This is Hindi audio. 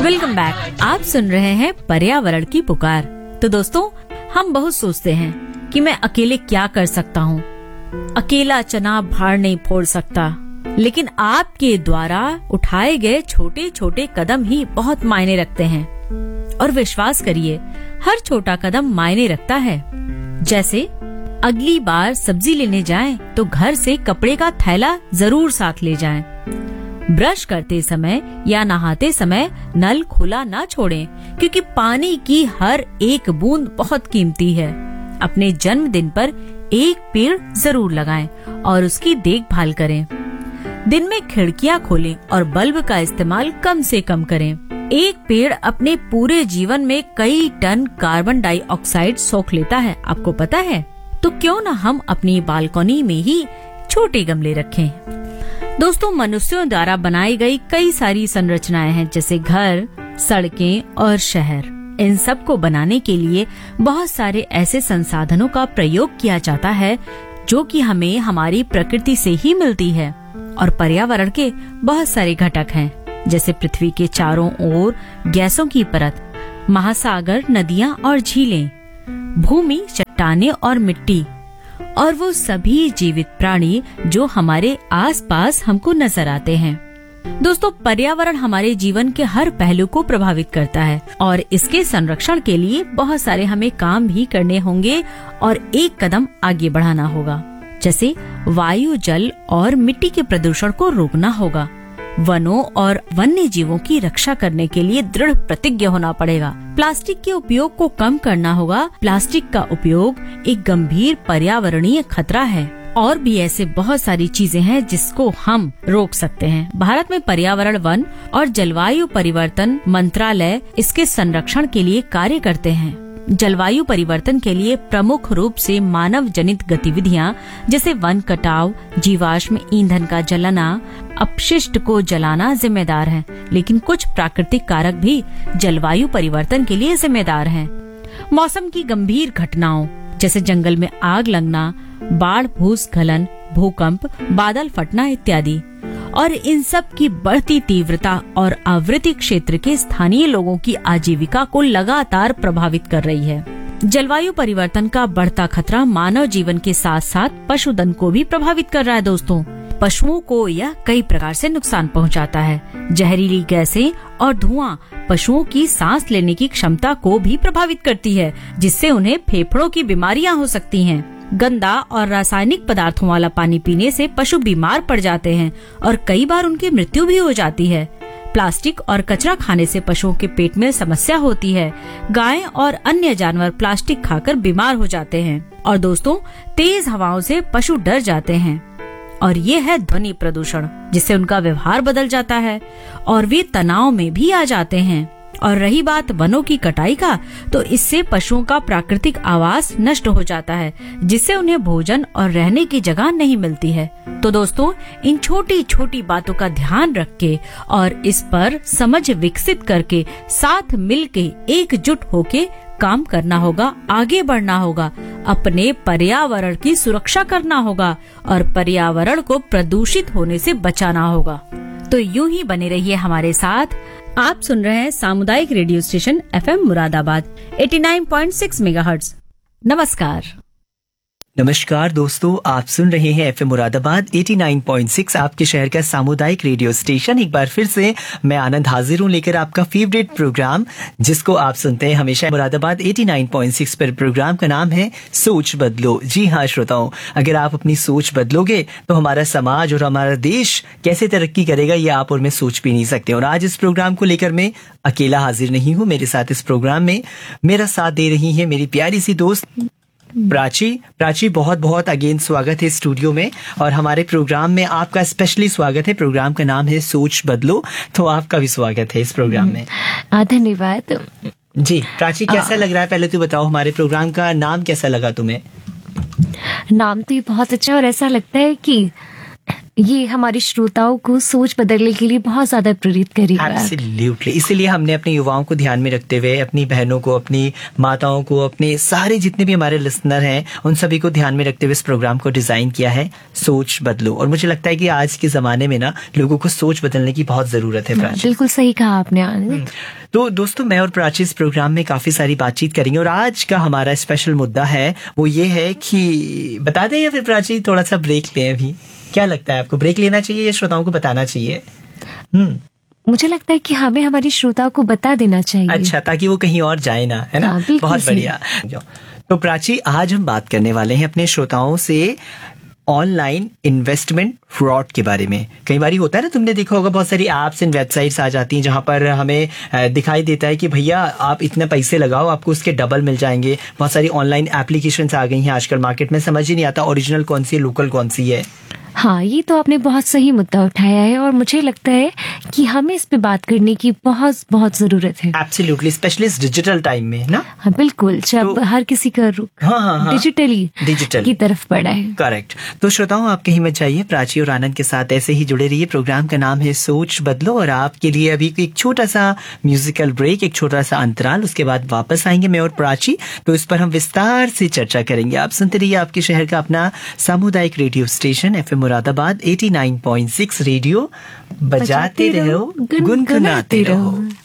Welcome back. आप सुन रहे हैं पर्यावरण की पुकार। तो दोस्तों, हम बहुत सोचते हैं कि मैं अकेले क्या कर सकता हूँ, अकेला चना भाड़ नहीं फोड़ सकता। लेकिन आपके द्वारा उठाए गए छोटे छोटे कदम ही बहुत मायने रखते हैं। और विश्वास करिए, हर छोटा कदम मायने रखता है। जैसे अगली बार सब्जी लेने जाएं तो घर से कपड़े का थैला जरूर साथ ले जाएं। ब्रश करते समय या नहाते समय नल खुला ना छोड़ें, क्योंकि पानी की हर एक बूंद बहुत कीमती है। अपने जन्मदिन पर एक पेड़ जरूर लगाएं और उसकी देखभाल करें। दिन में खिड़कियां खोलें और बल्ब का इस्तेमाल कम से कम करें। एक पेड़ अपने पूरे जीवन में कई टन कार्बन डाइऑक्साइड सोख लेता है, आपको पता है? तो क्यों न हम अपनी बालकनी में ही छोटे गमले रखें। दोस्तों, मनुष्यों द्वारा बनाई गई कई सारी संरचनाएं हैं, जैसे घर, सड़कें और शहर। इन सब को बनाने के लिए बहुत सारे ऐसे संसाधनों का प्रयोग किया जाता है जो कि हमें हमारी प्रकृति से ही मिलती है। और पर्यावरण के बहुत सारे घटक हैं, जैसे पृथ्वी के चारों ओर गैसों की परत, महासागर, नदियां और झीलें, भूमि, चट्टानें और मिट्टी, और वो सभी जीवित प्राणी जो हमारे आसपास हमको नजर आते हैं। दोस्तों, पर्यावरण हमारे जीवन के हर पहलू को प्रभावित करता है और इसके संरक्षण के लिए बहुत सारे हमें काम भी करने होंगे और एक कदम आगे बढ़ाना होगा। जैसे वायु, जल और मिट्टी के प्रदूषण को रोकना होगा। वनों और वन्य जीवों की रक्षा करने के लिए दृढ़ प्रतिज्ञ होना पड़ेगा। प्लास्टिक के उपयोग को कम करना होगा। प्लास्टिक का उपयोग एक गंभीर पर्यावरणीय खतरा है। और भी ऐसे बहुत सारी चीजें हैं जिसको हम रोक सकते हैं। भारत में पर्यावरण, वन और जलवायु परिवर्तन मंत्रालय इसके संरक्षण के लिए कार्य करते हैं। जलवायु परिवर्तन के लिए प्रमुख रूप से मानव जनित गतिविधियां, जैसे वन कटाव, जीवाश्म ईंधन का जलाना, अपशिष्ट को जलाना जिम्मेदार हैं। लेकिन कुछ प्राकृतिक कारक भी जलवायु परिवर्तन के लिए जिम्मेदार हैं। मौसम की गंभीर घटनाओं, जैसे जंगल में आग लगना, बाढ़, भूस्खलन, भूकंप, बादल फटना इत्यादि, और इन सब की बढ़ती तीव्रता और आवृत्ति क्षेत्र के स्थानीय लोगों की आजीविका को लगातार प्रभावित कर रही है। जलवायु परिवर्तन का बढ़ता खतरा मानव जीवन के साथ साथ पशुधन को भी प्रभावित कर रहा है। दोस्तों, पशुओं को यह कई प्रकार से नुकसान पहुंचाता है। जहरीली गैसें और धुआं पशुओं की सांस लेने की क्षमता को भी प्रभावित करती है, जिससे उन्हें फेफड़ों की बीमारियां हो सकती हैं। गंदा और रासायनिक पदार्थों वाला पानी पीने से पशु बीमार पड़ जाते हैं और कई बार उनकी मृत्यु भी हो जाती है। प्लास्टिक और कचरा खाने से पशुओं के पेट में समस्या होती है। गायें और अन्य जानवर प्लास्टिक खाकर बीमार हो जाते हैं। और दोस्तों, तेज हवाओं से पशु डर जाते हैं। और ये है ध्वनि प्रदूषण, जिससे उनका व्यवहार बदल जाता है और वे तनाव में भी आ जाते हैं। और रही बात वनों की कटाई का, तो इससे पशुओं का प्राकृतिक आवास नष्ट हो जाता है, जिससे उन्हें भोजन और रहने की जगह नहीं मिलती है। तो दोस्तों, इन छोटी छोटी बातों का ध्यान रख के और इस पर समझ विकसित करके साथ मिलके एकजुट होके काम करना होगा, आगे बढ़ना होगा, अपने पर्यावरण की सुरक्षा करना होगा और पर्यावरण को प्रदूषित होने से बचाना होगा। तो यूं ही बने रहिए हमारे साथ। आप सुन रहे हैं सामुदायिक radio station FM Moradabad 89.6 megahertz. नमस्कार। नमस्कार दोस्तों, आप सुन रहे हैं FM मुरादाबाद 89.6 आपके शहर का सामुदायिक रेडियो स्टेशन। एक बार फिर से मैं आनंद हाजिर हूँ लेकर आपका फेवरेट प्रोग्राम, जिसको आप सुनते हैं हमेशा मुरादाबाद 89.6 पर। प्रोग्राम का नाम है सोच बदलो। जी हाँ श्रोताओं, अगर आप अपनी सोच बदलोगे तो हमारा समाज और हमारा देश कैसे तरक्की करेगा, ये आप और मैं सोच भी नहीं सकते। और आज इस प्रोग्राम को लेकर मैं अकेला हाजिर नहीं हूँ। मेरे साथ इस प्रोग्राम में मेरा साथ दे रही है मेरी प्यारी सी दोस्त प्राची। बहुत बहुत अगेन स्वागत है स्टूडियो में, और हमारे प्रोग्राम में आपका स्पेशली स्वागत है। प्रोग्राम का नाम है सोच बदलो, तो आपका भी स्वागत है इस प्रोग्राम में। धन्यवाद जी। प्राची, कैसा लग रहा है, पहले तो बताओ हमारे प्रोग्राम का नाम कैसा लगा तुम्हें? नाम तो बहुत अच्छा, और ऐसा लगता है कि ये हमारे श्रोताओं को सोच बदलने के लिए बहुत ज्यादा प्रेरित करेगा। एब्सोल्युटली, इसीलिए हमने अपने युवाओं को ध्यान में रखते हुए, अपनी बहनों को, अपनी माताओं को, अपने सारे जितने भी हमारे लिसनर हैं उन सभी को ध्यान में रखते हुए इस प्रोग्राम को डिजाइन किया है, सोच बदलो। और मुझे लगता है कि आज के जमाने में ना लोगों को सोच बदलने की बहुत जरूरत है। बिल्कुल सही कहा आपने आनंद। तो दोस्तों, मैं और प्राची इस प्रोग्राम में काफी सारी बातचीत करेंगे और आज का हमारा स्पेशल मुद्दा है वो ये है कि बता दें या फिर प्राची थोड़ा सा ब्रेक लें अभी? क्या लगता है आपको, ब्रेक लेना चाहिए या श्रोताओं को बताना चाहिए? मुझे लगता है कि हमें हमारे श्रोताओं को बता देना चाहिए। अच्छा, ताकि वो कहीं और जाए ना, है ना? बहुत बढ़िया। तो प्राची, आज हम बात करने वाले हैं अपने श्रोताओं से ऑनलाइन इन्वेस्टमेंट फ्रॉड के बारे में। कई बार होता है ना, तुमने देखा होगा बहुत सारी एप्स एंड वेबसाइट्स आ जाती हैं जहां पर हमें दिखाई देता है कि भैया आप इतने पैसे लगाओ, आपको उसके डबल मिल जाएंगे। बहुत सारी ऑनलाइन एप्लीकेशंस आ गई हैं आजकल मार्केट में, समझ ही नहीं आता ओरिजिनल कौन सी है, लोकल कौन सी है। हाँ, ये तो आपने बहुत सही मुद्दा उठाया है और मुझे लगता है कि हमें इस पे बात करने की बहुत बहुत जरूरत है। एब्सोल्युटली, स्पेशली इस डिजिटल टाइम में ना। हाँ बिल्कुल, जब हर किसी का रुख डिजिटल की तरफ बढ़ा है। करेक्ट। तो श्रोताओं, आप कहीं मत जाइए, प्राची और आनंद के साथ ऐसे ही जुड़े रहिए। प्रोग्राम का नाम है सोच बदलो और आपके लिए अभी एक छोटा सा म्यूजिकल ब्रेक, एक छोटा सा अंतराल, उसके बाद वापस आएंगे मैं और प्राची। तो इस पर हम विस्तार से चर्चा करेंगे। आप सुनते रहिए आपके शहर का अपना सामुदायिक radio station FM Moradabad 89.6 radio. बजाते रहो, गुनगुनाते रहो।